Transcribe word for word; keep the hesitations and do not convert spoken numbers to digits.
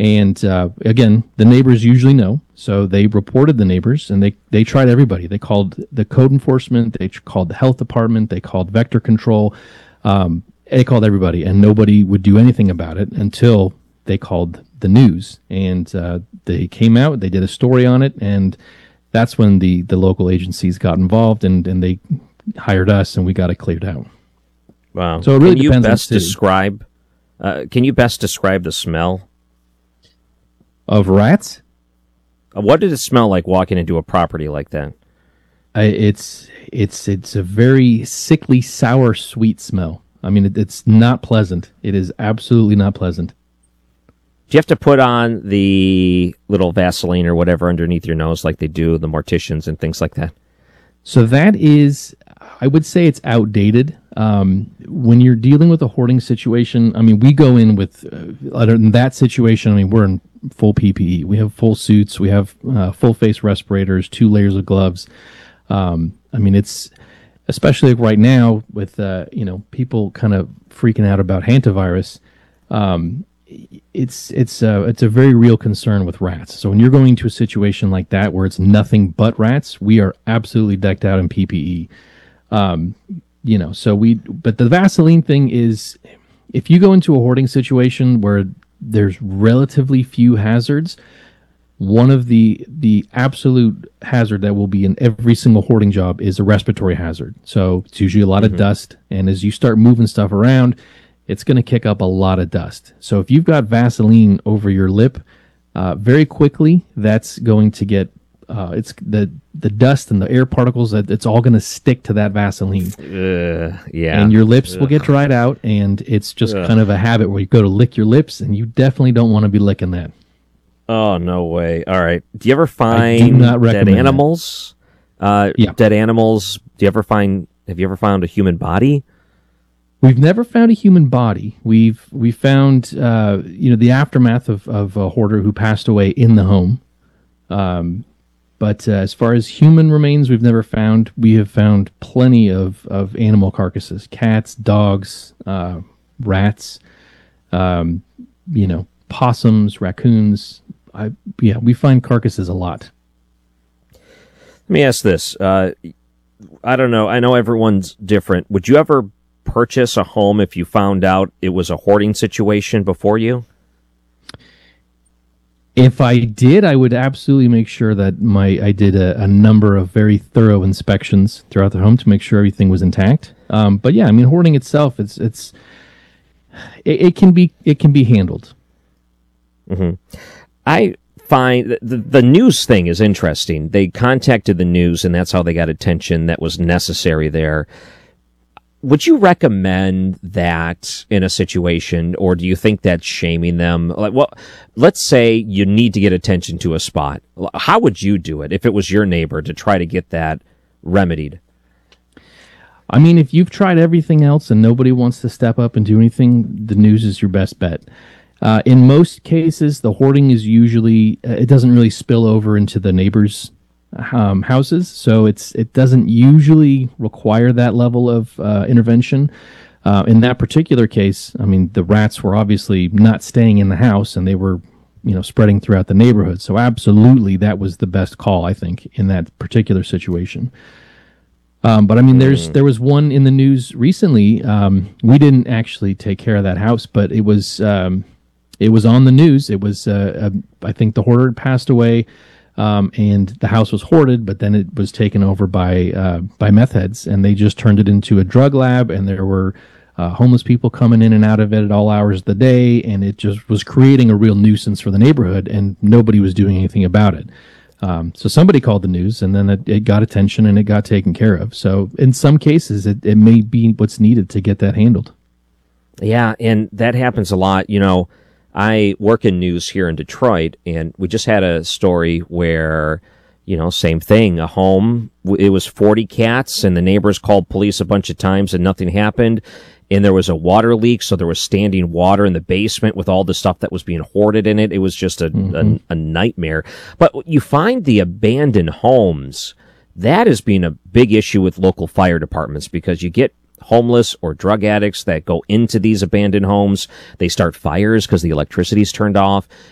And uh, again, the neighbors usually know, so they reported the neighbors, and they, they tried everybody. They called the code enforcement, they called the health department, they called vector control, um, they called everybody, and nobody would do anything about it until they called the news. And uh, they came out, they did a story on it, and that's when the, the local agencies got involved, and, and they hired us, and we got it cleared out. Wow. So it really can you depends best on the city. describe? Uh, can you best describe the smell Of rats? Uh, What did it smell like walking into a property like that? I, it's it's it's a very sickly, sour, sweet smell. I mean, it, it's not pleasant. It is absolutely not pleasant. Do you have to put on the little Vaseline or whatever underneath your nose like they do the morticians and things like that? So that is, I would say it's outdated. Um, when you're dealing with a hoarding situation, I mean, we go in with, uh, other than that situation, I mean, we're in full P P E. We have full suits. We have uh, full face respirators, two layers of gloves. Um, I mean, it's, especially right now with, uh, you know, people kind of freaking out about hantavirus. Um, it's, it's, uh, it's a very real concern with rats. So when you're going to a situation like that where it's nothing but rats, we are absolutely decked out in P P E. Um, you know, so we, but the Vaseline thing is, if you go into a hoarding situation where there's relatively few hazards, one of the the absolute hazard that will be in every single hoarding job is a respiratory hazard. So it's usually a lot Mm-hmm. of dust, and as you start moving stuff around, it's going to kick up a lot of dust. So if you've got Vaseline over your lip, uh, very quickly that's going to get uh, it's the the dust and the air particles, that it's all going to stick to that Vaseline. Uh, yeah. And your lips will get dried out, and it's just Ugh. kind of a habit where you go to lick your lips, and you definitely don't want to be licking that. Oh, no way. All right. Do you ever find not dead recommend that. animals? Uh, Yeah. Dead animals. Do you ever find, have you ever found a human body? We've never found a human body. We've we found uh, you know the aftermath of, of a hoarder who passed away in the home. Um, but uh, as far as human remains, we've never found. We have found plenty of, of animal carcasses: cats, dogs, uh, rats, um, you know, possums, raccoons. I, yeah, we find carcasses a lot. Let me ask this. Uh, I don't know. I know everyone's different. Would you ever purchase a home if you found out it was a hoarding situation before you? If I did, I would absolutely make sure that my I did a, a number of very thorough inspections throughout the home to make sure everything was intact. Um, but yeah, I mean, hoarding itself, it's it's it, it can be it can be handled. Mm-hmm. I find that the, the news thing is interesting. They contacted the news, and that's how they got attention that was necessary there. Would you recommend that in a situation, or do you think that's shaming them? Like, well, let's say you need to get attention to a spot. How would you do it if it was your neighbor to try to get that remedied? I mean, if you've tried everything else and nobody wants to step up and do anything, the news is your best bet. Uh, in most cases, the hoarding is usually, uh, it doesn't really spill over into the neighbors' um, houses, so it's it doesn't usually require that level of uh, intervention. Uh, in that particular case, I mean, the rats were obviously not staying in the house, and they were, you know, spreading throughout the neighborhood. So absolutely, that was the best call, I think, in that particular situation. Um, but I mean, there's there was one in the news recently. Um, we didn't actually take care of that house, but it was um, it was on the news. It was uh, uh, I think the hoarder had passed away, um, and the house was hoarded, but then it was taken over by uh, by meth heads, and they just turned it into a drug lab, and there were uh, homeless people coming in and out of it at all hours of the day, and it just was creating a real nuisance for the neighborhood, and nobody was doing anything about it. Um, so somebody called the news, and then it, it got attention, and it got taken care of. So in some cases, it, it may be what's needed to get that handled. Yeah, and that happens a lot. You know, I work in news here in Detroit, and we just had a story where, you know, same thing, a home, it was forty cats, and the neighbors called police a bunch of times, and nothing happened. And there was a water leak, so there was standing water in the basement with all the stuff that was being hoarded in it. It was just a, mm-hmm. a, a nightmare. But you find the abandoned homes, that has been a big issue with local fire departments, because you get homeless or drug addicts that go into these abandoned homes. They start fires because the electricity's turned off.